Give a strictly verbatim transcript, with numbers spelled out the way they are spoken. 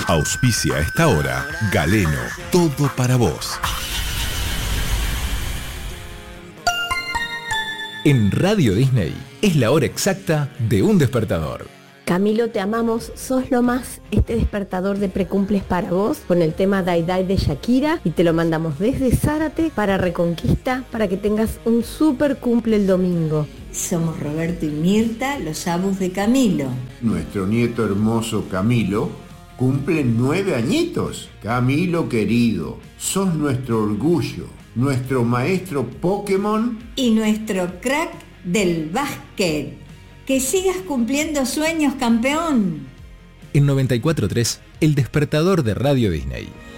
Auspicia a esta hora Galeno, todo para vos. En Radio Disney es la hora exacta de un despertador. Camilo, te amamos, sos lo más. Este despertador de precumples para vos con el tema Dai Dai de Shakira y te lo mandamos desde Zárate para Reconquista para que tengas un super cumple el domingo. Somos Roberto y Mirta, los abus de Camilo. Nuestro nieto hermoso Camilo cumple nueve añitos. Camilo querido, sos nuestro orgullo, nuestro maestro Pokémon y nuestro crack del básquet. Que sigas cumpliendo sueños, campeón. En noventa y cuatro punto tres, el despertador de Radio Disney.